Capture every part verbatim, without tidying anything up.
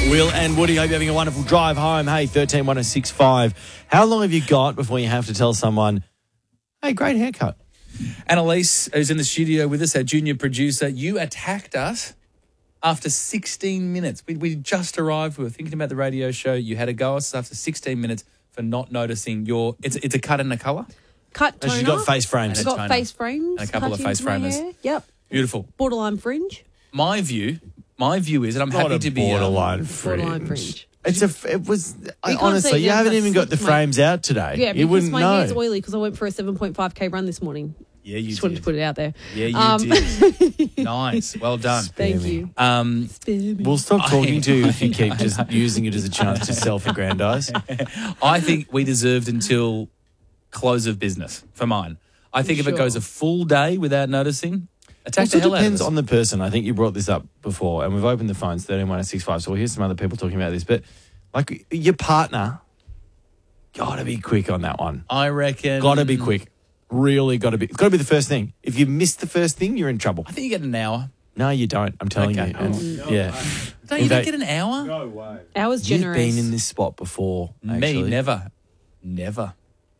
Will and Woody, hope you're having a wonderful drive home. Hey, thirteen one oh six five. How long have you got before you have to tell someone, hey, great haircut? Annalise, who's in the studio with us, our junior producer, you attacked us after sixteen minutes. We, we just arrived. We were thinking about the radio show. You had to go us after sixteen minutes for not noticing your... It's, it's a cut and a colour? Cut toner. And she's got face frames. I've got face frames. And a couple of face framers. Yep. Beautiful. Borderline fringe. My view... My view is, and I'm Not happy a to be borderline um, fringe. Borderline fringe. It's a. It was I, can't honestly. say You yeah, haven't but even got the my- frames out today. Yeah, you because wouldn't my know. hair's oily because I went for a seven point five K run this morning. Yeah, you Just did. wanted to put it out there. Yeah, you Um, did. Nice. Well done. Thank you. Um, We'll stop talking to you if you keep I just know. using it as a chance to self-aggrandize. I think we deserved until close of business for mine. I think if it Sure. goes a full day without noticing, attack Also the hell depends out of on the person. I think you brought this up before, and we've opened the phones thirteen one oh six five. So we'll hear some other people talking about this. But like your partner, gotta be quick on that one. I reckon. Gotta be quick. Really gotta be. It's gotta be the first thing. If you miss the first thing, you're in trouble. I think you get an hour. No, you don't. I'm telling Okay. you. And Oh, yeah, Don't In you don't fact- get an hour? No way. Ours you've generous. been in this spot before. Me, actually. never. Never.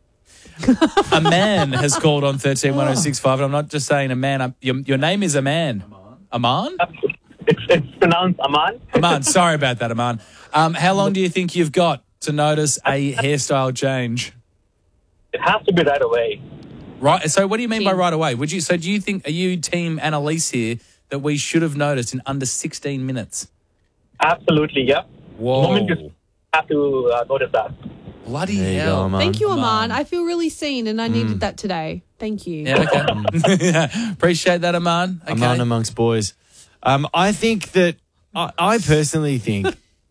A man has called on thirteen one oh six five, and I'm not just saying a man. I'm, your, your name is Aman. Aman? It's, it's pronounced Aman. Aman, sorry about that, Aman. Um, how long do you think you've got to notice a hairstyle change? It has to be right away. Right. So, what do you mean by Team. right away? Would you? So, do you think are you team Annalise here that we should have noticed in under sixteen minutes? Absolutely, yep. Whoa! Moment you have to uh, notice that. Bloody There you hell! go, Aman. Thank you, Aman. Aman. I feel really seen, and I needed that today. Thank you. Yeah. Okay. Appreciate that, Aman. Okay. Aman amongst boys. Um, I think that I, I personally think.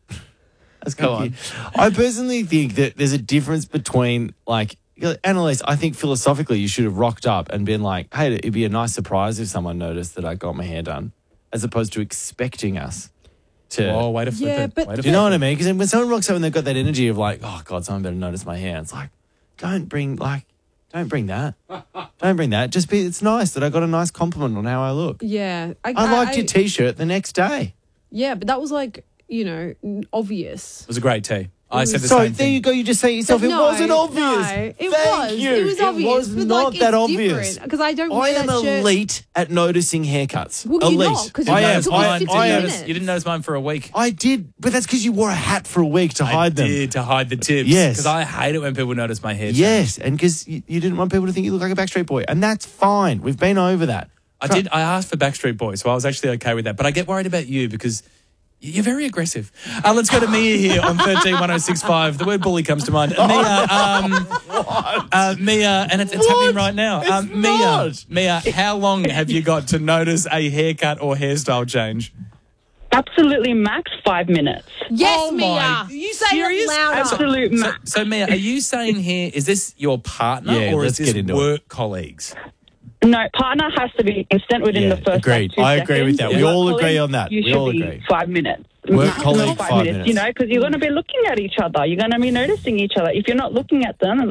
Let's Go go on. I personally think that there's a difference between like. Annalise, I think philosophically you should have rocked up and been like, hey, it'd be a nice surprise if someone noticed that I got my hair done, as opposed to expecting us to. Oh, way to flip Yeah, it. but- Way to Do you know flip what I mean? Because when someone rocks up and they've got that energy of like, oh, God, someone better notice my hair. It's like, don't bring, like, don't bring that. Don't bring that. Just be, it's nice that I got a nice compliment on how I look. Yeah. I liked your T-shirt the next day. Yeah, but that was like, you know, n- obvious. It was a great tea. I said the So same there thing. you go. You just say it yourself. But it no, wasn't obvious. No, it Thank was. you. It was obvious. It was but not like, that it's obvious. Because I don't I wear am that shirt. elite at noticing haircuts. Well, you're elite. not, 'cause You I didn't am. notice took us I, mine. fifteen I You am. didn't minutes. notice- You didn't notice mine for a week. I did, but that's because you wore a hat for a week to hide I them. did to hide the tips. Yes. Because I hate it when people notice my hair. change. Yes, and because you, you didn't want people to think you look like a Backstreet Boy, and that's fine. We've been over that. I did. I asked for Backstreet Boys, so I was actually okay with that. But I get worried about you because you're very aggressive. Uh, let's go to Mia here on thirteen one oh six five. The word bully comes to mind. Mia, um, uh, Mia, and it's, it's happening right now. It's Um, Mia, not. Mia, how long have you got to notice a haircut or hairstyle change? Absolutely max five minutes. Yes, Oh Mia. my- Are you Say serious? it louder. Absolute So, max. so Mia, are you saying here, is this your partner Yeah, or is let's this get into it. work colleagues? No, partner has to be instant within Yeah, the first agreed. like, two I agree with seconds. that. We Work all agree colleague, on that. You We should all be agree. five minutes. Work Maximum colleague, five, five minutes. minutes. You know, because you're going to be looking at each other. You're going to be noticing each other. If you're not looking at them,